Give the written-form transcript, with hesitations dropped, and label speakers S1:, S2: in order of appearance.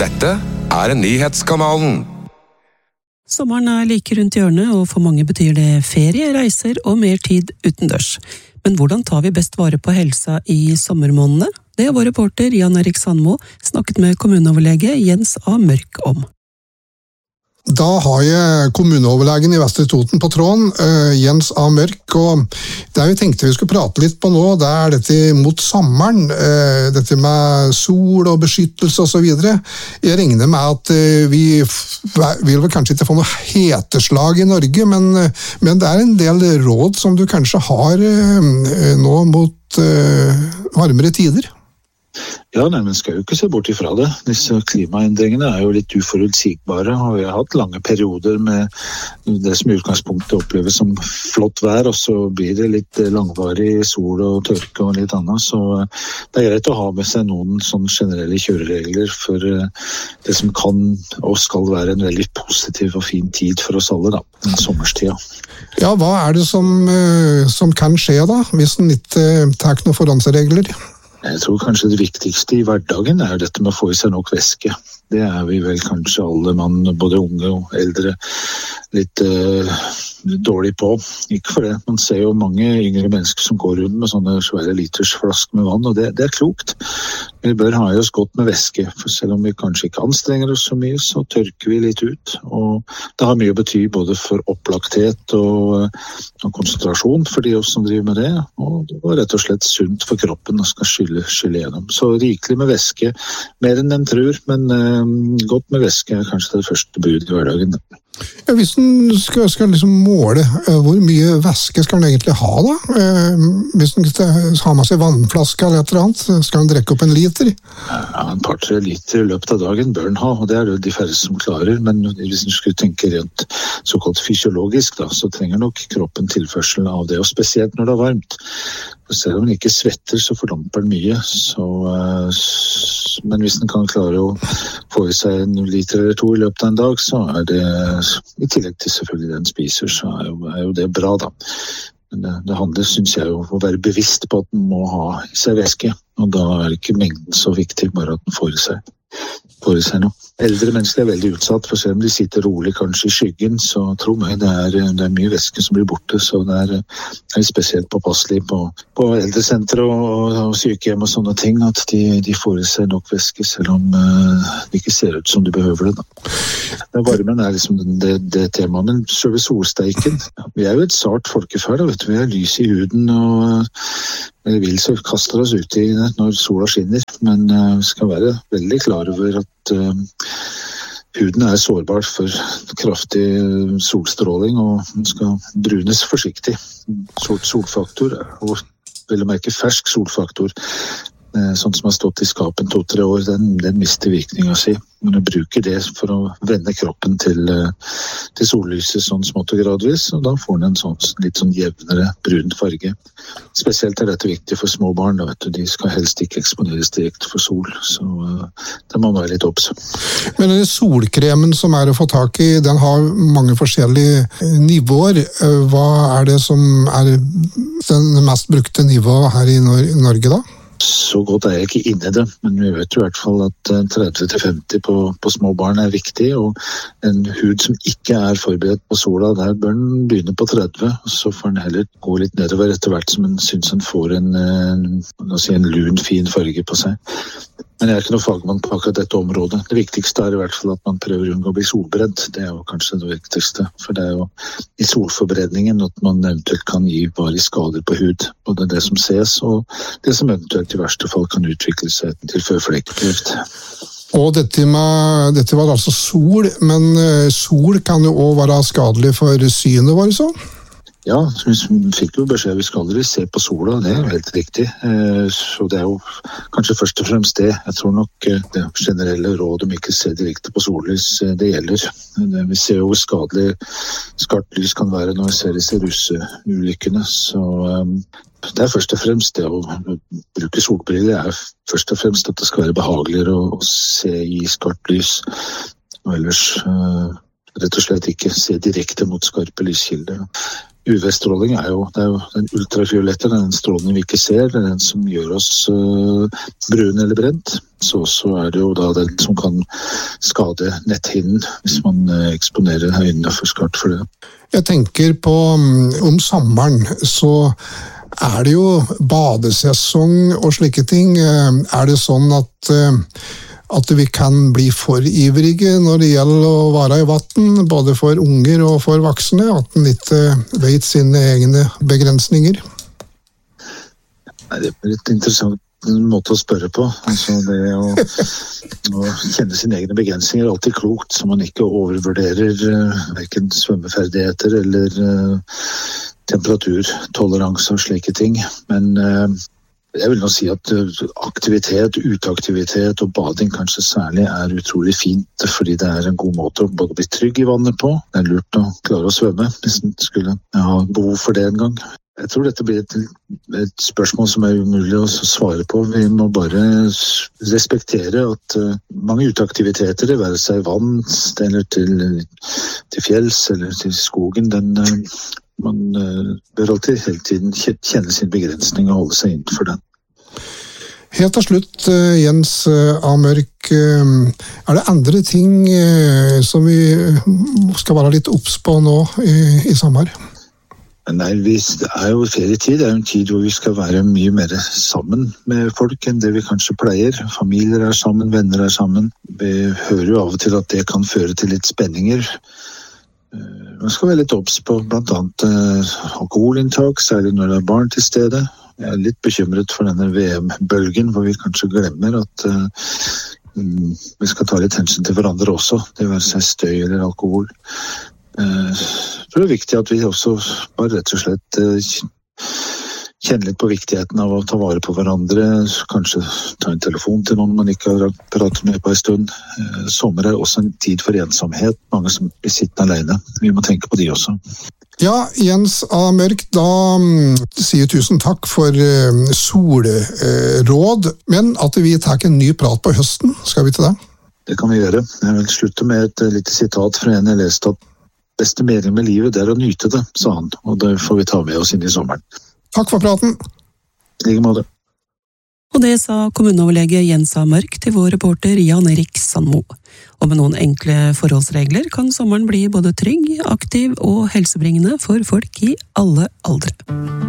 S1: Dette nyhetskanalen.
S2: Sommeren like rundt hjørnet, og for mange betyr det ferie, reiser og mer tid utendørs. Men hvordan tar vi best vare på helsa i sommermånedene? Det har vår reporter Jan Erik Sandmo snakket med kommuneoverlege Jens A. Mørk om.
S3: Da har jeg kommuneoverlegen i Vestre Toten på tråden, Jens A. Mørk, og det vi tenkte vi skulle prate litt på nå, det dette mot sommeren, dette med sol og beskyttelse og så videre. Jeg regner med at vi vil vel kanskje ikke få noe heteslag i Norge, men det en del råd som du kanskje har nå mot varmere tider.
S4: Ja, men skal jo ikke se bort ifra det. Disse klimaendringene jo litt uforutsigbare, og vi har hatt lange perioder med det som i utgangspunktet oppleves som flott vær, og så blir det litt langvarig sol og tørke og litt annet, så det greit å ha med seg noen sånne generelle kjøreregler for det som kan og skal være en veldig positiv og fin tid for oss alle, da, den sommerstida.
S3: Ja, hva det som kan skje da, hvis en ikke tar noen forhåndsregler?
S4: Jeg tror kanskje det viktigste i hverdagen dette med å få i seg nok væske. Det vi vel kanskje alle mann, både unge og eldre, litt dårlig på. Ikke for det. Man ser jo mange yngre mennesker som går rundt med sånne svære liters flask med vann, og det klokt. Vi bør ha i oss godt med væske, for selv om vi kanskje ikke anstrenger oss så mye, så tørker vi litt ut. Og det har mye å bety både for opplagthet og konsentrasjon for de oss som driver med det, og det var rett og slett sunt for kroppen å skal skylle gjennom. Så rikelig med væske, mer enn en tror, men godt med væske kanskje det første bud i hverdagen.
S3: Ja, hvis en skal liksom måle, hvor mye væske skal en egentlig ha da? Hvis en har med seg vannflaske eller et eller annet, skal en drikke opp en liter?
S4: Ja, en par-tre liter i løpet av dagen bør en ha, og det det jo de færreste som klarer, men hvis en skulle tenke rent såkalt fysiologisk da, så trenger nok kroppen tilførsel av det, og spesielt når det varmt. For selv om en ikke svetter, så fordamper den mye, men hvis en kan klare å få i seg en liter eller to i løpet av en dag, så det i tillegg til selvfølgelig den spiser, så jo det bra da. Men det handler, synes jeg, om å være bevisst på at den må ha i seg væske, og da ikke mengden så viktig, bare at den får i seg noe. Eldre mennesker veldig utsatt, for selv om de sitter rolig kanskje i skyggen, så tror jeg det mye væske som blir borte, så det spesielt påpasselig på eldresentre og sykehjem og sånne ting, at de får i seg nok væske, selv om det ikke ser ut som de behøver det. Da. Varmen liksom det temaet, men selve solsteiken, vi jo et sart folkeferd, vet du, vi har lys i huden, og vi vil så kaster oss ut i det når sola skinner, men vi skal være veldig klar over at huden sårbar for kraftig solstråling, og den skal brunes forsiktig. Solfaktor, og vil du merke fersk solfaktor, sånn som har stått i skapen 2-3 år, den mister virkningen si. Men du bruker det for å vende kroppen til sollyset sånn smått og gradvis, og da får den en litt jevnere brun farge. Spesielt dette viktig for små barn, da, vet du, de skal helst ikke eksponeres direkte for sol, så det må være litt obs.
S3: Men den solkremen som å få tak i, den har mange forskjellige nivåer. Hva det som den mest brukte nivået her i Norge da?
S4: Så godt jeg ikke inne i det, men vi vet jo i hvert fall at 30-50 på små barn viktig, og en hud som ikke forberedt på sola, der bør den begynne på 30, og så får den heller gå litt nedover etter hvert som en synes en får en lun, fin farge på seg. Men jeg ikke noen fagmann på akkurat dette området. Det viktigste i hvert fall at man prøver å unngå å bli solbrent. Det jo kanskje det viktigste, for det jo i solforbredningen at man eventuelt kan gi varig skader på hud. Både det som ses, og det som eventuelt i verste fall kan utvikle seg til føflekkreft.
S3: Og dette var altså sol, men sol kan jo også være skadelig for synet, var det så?
S4: Ja, vi fikk jo beskjed vi skal aldri se på sola, det jo helt riktig. Så det jo kanskje først og fremst det. Jeg tror nok det generelle råd om ikke se direkte på sollys, det gjelder. Vi ser jo hvor skadelig skarpt lys kan være når vi ser disse russeulykkene, så det først og fremst det å bruke solbriller først og fremst at det skal være behageligere å se i skarpt lys, og ellers rett og slett ikke se direkte mot skarpe lyskilder. UV-stråling er jo den ultrafiolette, den strålingen vi ikke ser, det er den som gjør oss brun eller brent. Så er det jo da den som kan skade netthinnen hvis man eksponerer øynene for skarpt for det.
S3: Jeg tenker på om sommeren, så er det jo badesesong og slike ting. Er det sånn at vi kan bli for ivrige når det gjelder å være i vatten, både for unger og for voksne, at en ikke vet sine egne begrensninger?
S4: Nei, det er litt interessant måte å spørre på. Altså det å kjenne sine egne begrensninger er alltid klokt, så man ikke overvurderer hverken svømmeferdigheter eller temperaturtoleranse og slike ting. Men jeg vil nå si at aktivitet, uteaktivitet og bading kanskje særlig er utrolig fint, fordi det er en god måte å både bli trygg i vannet på. Det er lurt å klare å svømme hvis man skulle ha behov for det en gang. Jeg tror dette blir et spørsmål som er umulig å svare på. Vi må bare respektere at mange uteaktiviteter, det være seg vann, eller til fjells eller til skogen, man bør alltid hele tiden kjenne sin begrensning og holde seg innenfor den.
S3: Helt til slutt, Jens A. Mørk, er det andre ting som vi skal være litt obs på nå i sommer?
S4: Nei, det er jo ferietid. Det er jo en tid hvor vi skal være mye mer sammen med folk enn det vi kanskje pleier. Familier er sammen, venner er sammen. Vi hører jo av og til at det kan føre til litt spenninger. Man skal være litt obs på blant annet alkoholinntak, særlig når det er barn til stede. Jeg er litt bekymret for denne VM-bølgen, hvor vi kanskje glemmer at vi skal ta litt hensyn til hverandre også. Det vil være seg støy eller alkohol. Jeg tror det er viktig at vi også bare rett og slett kjenne litt på viktigheten av å ta vare på hverandre, kanskje ta en telefon til noen man ikke har pratet med på en stund. Sommer er også en tid for ensomhet, mange som blir sittende alene. Vi må tenke på de også.
S3: Ja, Jens A. Mørk, da sier tusen takk for solråd, men at vi tar en ny prat på høsten, skal vi til det?
S4: Det kan vi gjøre. Jeg vil slutte med et lite sitat fra en jeg leste at beste mening med livet er å nyte det, sa han, og det får vi ta med oss inn i sommeren.
S3: Takk for praten.
S4: I like måte.
S2: Og det sa kommuneoverlege Jens A. Mørk til vår reporter Jan Erik Sandmo. Og med noen enkle forholdsregler kan sommeren bli både trygg, aktiv og helsebringende for folk i alle aldre.